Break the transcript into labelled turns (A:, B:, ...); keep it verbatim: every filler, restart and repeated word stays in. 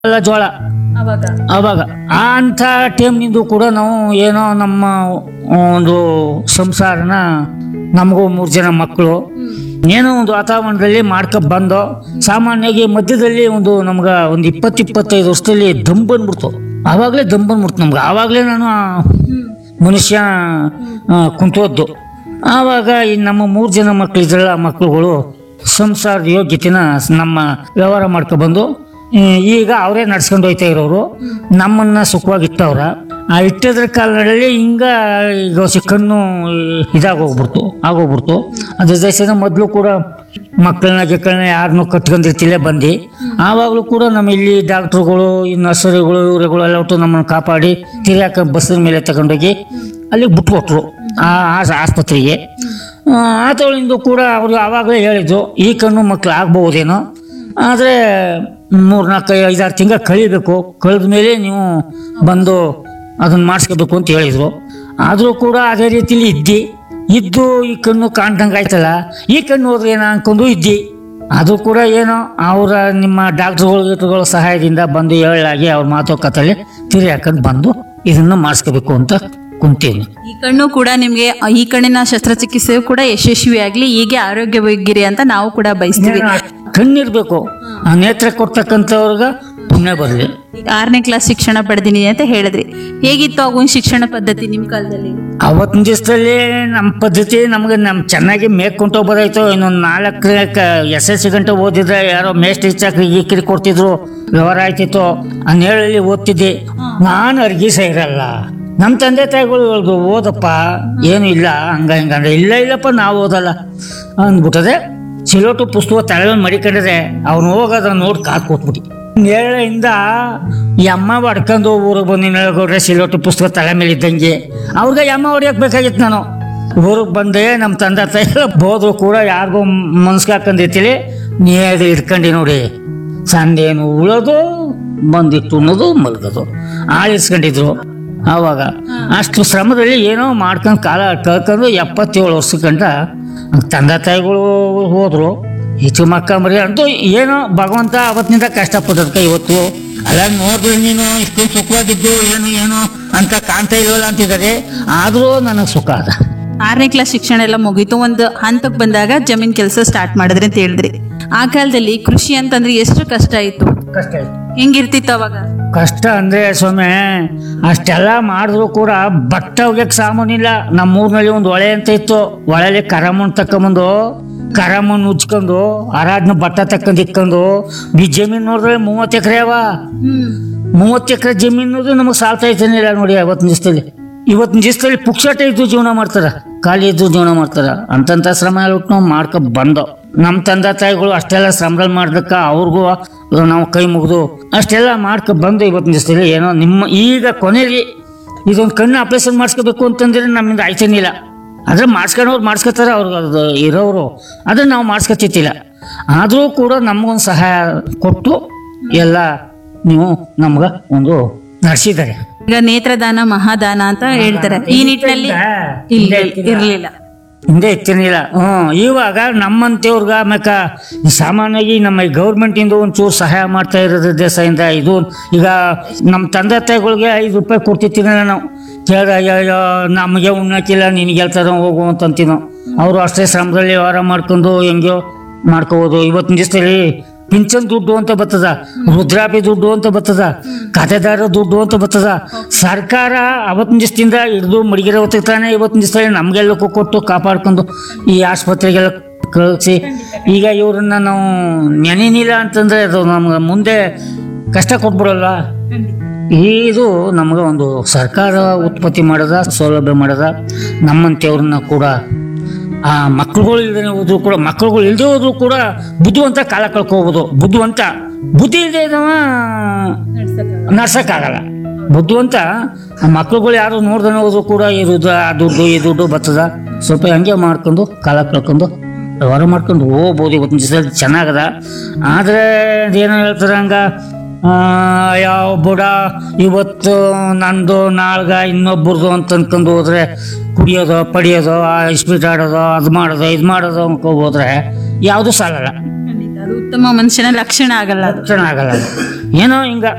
A: ಎಲ್ಲ ಜೋಳ
B: ಅವಾಗ
A: ಆವಾಗ ಆ ಅಂಥ ಟೈಮ್ನಿಂದ ಕೂಡ ನಾವು ಏನೋ ನಮ್ಮ ಒಂದು ಸಂಸಾರನ ನಮಗೂ ಮೂರು ಜನ ಮಕ್ಕಳು ಏನೋ ಒಂದು ವಾತಾವರಣದಲ್ಲಿ ಮಾಡ್ಕೊ ಬಂದು ಸಾಮಾನ್ಯವಾಗಿ ಮಧ್ಯದಲ್ಲಿ ಒಂದು ನಮ್ಗ ಒಂದು ಇಪ್ಪತ್ತು ಇಪ್ಪತ್ತೈದು ವರ್ಷದಲ್ಲಿ ದಮ್ ಬಂದ್ಬಿಡ್ತು. ಆವಾಗಲೇ ದಮ್ ಬಂದ್ಬಿಡ್ತು ನಮ್ಗೆ. ಆವಾಗಲೇ ನಾನು ಮನುಷ್ಯ ಕುಂತೋದ್ದು. ಆವಾಗ ಈ ನಮ್ಮ ಮೂರು ಜನ ಮಕ್ಕಳಿದ್ರಲ್ಲ, ಮಕ್ಕಳುಗಳು ಸಂಸಾರದ ಯೋಗ್ಯತೆನ ನಮ್ಮ ವ್ಯವಹಾರ ಮಾಡ್ಕೊಬಂದು ಈಗ ಅವರೇ ನಡ್ಸ್ಕೊಂಡು ಹೋಯ್ತಾ ಇರೋರು, ನಮ್ಮನ್ನ ಸುಖವಾಗಿ ಇಟ್ಟವ್ರ. ಆ ಇಟ್ಟದ್ರ ಕಾಲದಲ್ಲಿ ಹಿಂಗ ಈಗ ಕಣ್ಣು ಇದಾಗೋಗ್ಬಿಡ್ತು ಆಗೋಗ್ಬಿಡ್ತು ಅದ್ರ ದೇಶದ ಮೊದಲು ಕೂಡ ಮಕ್ಕಳನ್ನ ಗಿಕ್ಕಳನ್ನ ಯಾರನ್ನೂ ಕಟ್ಕೊಂಡಿರ್ತಿಲ್ಲೇ ಬಂದು ಆವಾಗಲೂ ಕೂಡ ನಮ್ಮ ಇಲ್ಲಿ ಡಾಕ್ಟ್ರುಗಳು, ಈ ನರ್ಸರಿಗಳು, ಇವರುಗಳು ಎಲ್ಲ ಒಟ್ಟು ನಮ್ಮನ್ನು ಕಾಪಾಡಿ ತಿರ್ಗಾಕ ಬಸ್ಸಿನ ಮೇಲೆ ತಗೊಂಡೋಗಿ ಅಲ್ಲಿಗೆ ಬಿಟ್ಕೊಟ್ರು ಆ ಆಸ್ಪತ್ರೆಗೆ. ಆತಗಳಿಂದ ಕೂಡ ಅವರು ಆವಾಗಲೇ ಹೇಳಿದ್ರು ಈ ಕಣ್ಣು ಮಕ್ಕಳು ಆಗ್ಬಹುದೇನೋ, ಆದರೆ ಮೂರ್ನಾಲ್ಕು ಐದಾರು ತಿಂಗಳ ಕಳಿಬೇಕು, ಕಳೆದ ಮೇಲೆ ನೀವು ಬಂದು ಅದನ್ನು ಮಾಡಿಸ್ಕೋಬೇಕು ಅಂತ ಹೇಳಿದರು. ಆದರೂ ಕೂಡ ಅದೇ ರೀತಿಲಿ ಇದ್ದಿ ಇದ್ದು ಈ ಕಣ್ಣು ಕಾಣ್ದಂಗೆ ಆಯ್ತಲ್ಲ, ಈ ಕಣ್ಣು ಹೋದ್ರೆ ಏನೋ ಅನ್ಕೊಂಡು ಇದ್ದಿ. ಅದು ಕೂಡ ಏನೋ ಅವರ ನಿಮ್ಮ ಡಾಕ್ಟ್ರುಗಳು ಗೀಟ್ರುಗಳ ಸಹಾಯದಿಂದ ಬಂದು ಹೇಳಾಗಿ ಅವ್ರ ಮಾತುಕತೆಯಲ್ಲಿ ತಿರಿ ಹಾಕೊಂಡು ಬಂದು ಇದನ್ನು ಮಾಡಿಸ್ಕೋಬೇಕು ಅಂತ ಕುಂತೀನಿ.
B: ಈ ಕಣ್ಣು ಕೂಡ ನಿಮ್ಗೆ ಈ ಕಣ್ಣಿನ ಶಸ್ತ್ರಚಿಕಿತ್ಸೆಯು ಕೂಡ ಯಶಸ್ವಿಯಾಗ್ಲಿ, ಹೀಗೆ ಆರೋಗ್ಯವಾಗಿರಿ ಅಂತ ನಾವು ಕೂಡ ಬಯಸ್ತೀವಿ.
A: ಕಣ್ಣಿರ್ಬೇಕು, ಆ ನೇತ್ರ ಕೊಡ್ತಕ್ಕಂಥವ್ರಿಗೆ ಪುಣ್ಯ ಬರಲಿ.
B: ಆರನೇ ಕ್ಲಾಸ್ ಶಿಕ್ಷಣ ಪಡೆದಿನಿ ಅಂತ ಹೇಳಿದ್ರಿ, ಹೇಗಿತ್ತು ಆಗುವ ಶಿಕ್ಷಣ ಪದ್ಧತಿ ನಿಮ್ ಕಾಲದಲ್ಲಿ?
A: ಅವತ್ತಿನ ದಿವಸದಲ್ಲಿ ನಮ್ಮ ಪದ್ಧತಿ ನಮ್ಗೆ ನಮ್ ಚೆನ್ನಾಗಿ ಮೇಲ್ಕೊಂತ ಹೋಗೋದಾಯ್ತು. ಇನ್ನೊಂದು ನಾಲ್ಕು ಎಸ್ ಎಲ್ ಸಿ ಗಂಟೆ ಓದಿದ್ರೆ ಯಾರೋ ಮೇಸ್ಟ್ರಿ ಚಾಕ್ರಿ ಗೀಕ್ರಿ ಕೊಡ್ತಿದ್ರು, ವ್ಯವಹಾರ ಆಯ್ತಿತ್ತು. ಹನ್ನೆರಡಲ್ಲಿ ಓದ್ತಿದ್ದೆ ನಾನು, ಅರ್ಗಿಸ ಇರಲ್ಲ. ನಮ್ಮ ತಂದೆ ತಾಯಿಗಳು ಹೇಳ್ದು ಓದಪ್ಪ ಏನು ಇಲ್ಲ ಹಂಗ ಹಿಂಗ ಅಂದ್ರೆ ಇಲ್ಲ ಇಲ್ಲಪ್ಪ ನಾವು ಓದಲ್ಲ ಅಂದ್ಬಿಟ್ಟದೆ. ಸಿಲೋಟು ಪುಸ್ತಕ ತಲೆ ಮಡಿಕೊಂಡಿದೆ, ಅವ್ನು ಹೋಗೋದ ನೋಡಿ ಕಾತ್ ಕೂತ್ಬಿಟ್ಟು ನೇಳೆಯಿಂದ ಈ ಅಮ್ಮ ಹೊಡ್ಕೊಂಡು ಊರಿಗೆ ಬಂದು ಹೇಳ್ಕೊಡ್ರೆ ಸಿಲೋಟು ಪುಸ್ತಕ ತಲೆ ಮೇಲೆ ಇದ್ದಂಗೆ ಅವ್ರಿಗೆ ಅಮ್ಮ ಹೊಡಿಯಕ್ ಬೇಕಾಗಿತ್ತು. ನಾನು ಊರಿಗೆ ಬಂದೆ, ನಮ್ಮ ತಂದೆ ತಾಯಿ ಬೋದ್ರು ಕೂಡ ಯಾರಿಗೂ ಮನ್ಸ್ಗೆ ಹಾಕೊಂಡಿರ್ತೀವಿ, ನೇದು ಇಟ್ಕೊಂಡು ನೋಡಿ ಸಂದೇನು ಉಳೋದು ಬಂದಿಟ್ಟು ಉಣ್ಣೋದು ಮಲ್ಗೋದು ಆಳಿಸ್ಕೊಂಡಿದ್ರು. ಆವಾಗ ಅಷ್ಟು ಶ್ರಮದಲ್ಲಿ ಏನೋ ಮಾಡ್ಕೊಂಡು ಕಾಲ ಕಳ್ಕೊಂಡು ಎಪ್ಪತ್ತೇಳು ವರ್ಷ ಗಂಟ ತಂದೆ ತಾಯಿಗಳು ಹೋದ್ರು. ಹೆಚ್ಚು ಮಕ್ಕ ಮರಿ ಅಂತೂ ಏನೋ ಭಗವಂತ ಅವತ್ತಿನಿಂದ ಕಷ್ಟಪಟ್ಟದ್ಕ ಇವತ್ತು ಅಲ್ಲ ನೋಡ್ರಿ ನೀನು ಇಷ್ಟೊಂದು ಸುಖವಾಗಿದ್ದು ಏನು ಏನು ಅಂತ ಕಾಣ್ತಾ ಇಲ್ವಲ್ಲ ಅಂತಿದ್ದಾರೆ. ಆದರೂ ನನಗೆ ಸುಖ ಅದ.
B: ಆರನೇ ಕ್ಲಾಸ್ ಶಿಕ್ಷಣ ಎಲ್ಲ ಮುಗೀತು, ಒಂದು ಹಂತಕ್ಕೆ ಬಂದಾಗ ಜಮೀನ್ ಕೆಲಸ ಸ್ಟಾರ್ಟ್ ಮಾಡಿದ್ರಿ ಅಂತ ಹೇಳಿದ್ರಿ. ಆ ಕಾಲದಲ್ಲಿ ಕೃಷಿ ಅಂತಂದ್ರೆ ಎಷ್ಟು ಕಷ್ಟ ಇತ್ತು?
A: ಕಷ್ಟ ಇತ್ತು.
B: ಹೆಂಗಿರ್ತಿತ್ತು ಅವಾಗ?
A: ಕಷ್ಟ ಅಂದ್ರೆ ಸ್ವಾಮಿ ಅಷ್ಟೆಲ್ಲ ಮಾಡಿದ್ರು ಕೂಡ ಭತ್ತ ಒಗ್ಯಕ್ಕೆ ಸಾಮಾನಿಲ್ಲ. ನಮ್ಮೂರಿನಲ್ಲಿ ಒಂದು ಹೊಳೆ ಅಂತ ಇತ್ತು, ಹೊಳೆಲಿ ಕರಮಣ್ಣು ತಕೊಂಬಂದು ಕರಮಣ್ಣು ಉಜ್ಕೊಂಡು ಅರಾದ್ನ ಭತ್ತ ತಕ್ಕಂಡು ಇಕ್ಕೊಂಡು ಈ ಜಮೀನು ನೋಡಿದ್ರೆ ಮೂವತ್ತು ಎಕರೆ ಅವ. ಮೂವತ್ತು ಎಕರೆ ಜಮೀನು ನಮಗೆ ಸಾಲ್ತಾ ಇದ್ದಾನಿಲ್ಲ ನೋಡಿ. ಅವತ್ತಿನ ದಿವಸದಲ್ಲಿ ಇವತ್ತಿನ ದಿವಸದಲ್ಲಿ ಪುಕ್ಷಾಟ ಇದ್ದು ಜೀವನ ಮಾಡ್ತಾರ, ಖಾಲಿ ಇದ್ದು ಜೀವನ ಮಾಡ್ತಾರ. ಅಂತಂತ ಶ್ರಮ ಹೇಳ್ಬಿಟ್ಟು ನಾವು ಮಾಡ್ಕೊ ಬಂದೋ. ನಮ್ಮ ತಂದೆ ತಾಯಿಗಳು ಅಷ್ಟೆಲ್ಲ ಶ್ರಮದಲ್ಲಿ ಮಾಡ್ದಕ್ಕ ಅವ್ರಿಗೂ ನಾವು ಕೈ ಮುಗಿದು ಅಷ್ಟೆಲ್ಲ ಮಾಡ್ಕೊ ಬಂದು ಇವತ್ತಿನ ದಿವಸದಲ್ಲಿ ಏನೋ ನಿಮ್ಮ ಈಗ ಕೊನೆಯಲ್ಲಿ ಇದೊಂದು ಕಣ್ಣು ಆಪರೇಷನ್ ಮಾಡಿಸ್ಕೋಬೇಕು ಅಂತಂದ್ರೆ ನಮ್ಮಿಂದ ಆಯ್ತೇನಿಲ್ಲ. ಆದ್ರೆ ಮಾಡಿಸ್ಕೊಂಡವ್ರು ಮಾಡಿಸ್ಕೊತಾರ, ಅವ್ರಿಗೆ ಅದು ಇರೋರು ಅದನ್ನ ನಾವು ಮಾಡಿಸ್ಕೊತಿತ್ತಿಲ್ಲ. ಆದರೂ ಕೂಡ ನಮಗೊಂದು ಸಹಾಯ ಕೊಟ್ಟು ಎಲ್ಲ ನೀವು ನಮ್ಗೆ ಒಂದು ನಡೆಸಿದ್ದಾರೆ.
B: ಈಗ ನೇತ್ರದಾನ ಮಹಾದಾನ ಅಂತ ಹೇಳ್ತಾರೆ, ಈ ನಿಟ್ಟಿನಲ್ಲಿ ಇರ್ಲಿಲ್ಲ,
A: ಹಿಂದೆ ಇರ್ತಿರ್ಲಿಲ್ಲ. ಹ್ಮ್ ಇವಾಗ ನಮ್ಮಂತವ್ರಿಗೆ ಆಮೇಕ ಸಾಮಾನ್ಯವಾಗಿ ನಮ್ಮ ಗೌರ್ಮೆಂಟ್ ಇಂದ ಒಂಚೂರು ಸಹಾಯ ಮಾಡ್ತಾ ಇರೋದ್ರ ದೇಶದಿಂದ ಇದು ಈಗ ನಮ್ಮ ತಂದೆ ತಾಯಿಗಳಿಗೆ ಐದು ರೂಪಾಯಿ ಕೊಡ್ತಿರ್ತೀವಿ ನಾವು. ಕೇಳಿದ ನಮಗೆ ಉಣ್ಣಕ್ಕಿಲ್ಲ ನಿನಗೆ ಹೇಳ್ತಾರ ಹೋಗು ಅಂತಂತೀನೋ. ಅವರು ಅಷ್ಟೇ ಶ್ರಮದಲ್ಲಿ ವ್ಯವಹಾರ ಮಾಡ್ಕೊಂಡು ಹೆಂಗೋ ಮಾಡ್ಕೋಬೋದು. ಇವತ್ತಿನ ದಿವಸದಲ್ಲಿ ಪಿಂಚನ್ ದುಡ್ಡು ಅಂತ ಬರ್ತದ, ರುದ್ರಾಪಿ ದುಡ್ಡು ಅಂತ ಬರ್ತದ, ಖಾತೆದಾರ ದುಡ್ಡು ಅಂತ ಬರ್ತದ. ಸರ್ಕಾರ ಅವತ್ತಿನ ದಿವಸದಿಂದ ಹಿಡಿದು ಮಡಿಗೆರೆ ಹೊತ್ತಿರ್ತಾನೆ. ಇವತ್ತಿನ ದಿವಸದಲ್ಲಿ ನಮಗೆಲ್ಲಕ್ಕೂ ಕೊಟ್ಟು ಕಾಪಾಡ್ಕೊಂಡು ಈ ಆಸ್ಪತ್ರೆಗೆಲ್ಲ ಕಳಿಸಿ ಈಗ ಇವ್ರನ್ನ ನಾವು ನೆನೆನಿಲ್ಲ ಅಂತಂದ್ರೆ ಅದು ನಮ್ಗೆ ಮುಂದೆ ಕಷ್ಟ ಕೊಟ್ಬಿಡಲ್ವ. ಇದು ನಮ್ಗೆ ಒಂದು ಸರ್ಕಾರ ಉತ್ಪತ್ತಿ ಮಾಡದ ಸೌಲಭ್ಯ ಮಾಡದ. ನಮ್ಮಂತೆಯವ್ರನ್ನ ಕೂಡ ಆ ಮಕ್ಳುಗಳು ಇಲ್ದೇ ಹೋದ್ರು ಕೂಡ ಮಕ್ಳುಗಳು ಇಲ್ದೇ ಹೋದ್ರು ಕೂಡ ಬುದ್ಧಿವಂತ ಕಾಲ ಕಳ್ಕೋಬಹುದು. ಬುದ್ಧಿವಂತ ಬುದ್ಧಿ ಇಲ್ಲದೆ ಇದ್ದವ ನಡ್ಸಕ್ಕಾಗಲ್ಲ. ಬುದ್ಧಿವಂತ ಆ ಮಕ್ಳುಗಳು ಯಾರು ನೋಡ್ದೇ ಹೋದ್ರು ಕೂಡ ಇರುದ ಆ ದುಡ್ಡು ಈ ದುಡ್ಡು ಬರ್ತದ, ಸ್ವಲ್ಪ ಹಂಗೆ ಮಾಡ್ಕೊಂಡು ಕಾಲ ಕಳ್ಕೊಂಡು ವ್ಯವಹಾರ ಮಾಡ್ಕೊಂಡು ಹೋಗ್ಬೋದು. ಇವತ್ತಿನ ದಿವಸದಲ್ಲಿ ಚೆನ್ನಾಗದ. ಆದರೆ ಅದೇನೋ ಹೇಳ್ತಾರೆ ಹಂಗ ಯಾವ ಬುಡ ಇವತ್ತು ನಂದು ನಾಳ್ಗ ಇನ್ನೊಬ್ಬರದು ಅಂತ ಅನ್ಕೊಂಡು ಹೋದ್ರೆ ಕುಡಿಯೋದು ಪಡಿಯೋದು ಇಸ್ಪೀಟ್ ಆಡೋದು ಅದು ಮಾಡೋದು ಇದು ಮಾಡೋದು ಅನ್ಕೊ ಹೋದ್ರೆ ಯಾವುದು ಸಾಲಲ್ಲ.
B: ಅದು ಉತ್ತಮ ಮನುಷ್ಯನ ಲಕ್ಷಣ ಆಗಲ್ಲ ಅದು.
A: ಲಕ್ಷಣ ಆಗಲ್ಲ ಅದು. ಏನೋ ಹಿಂಗ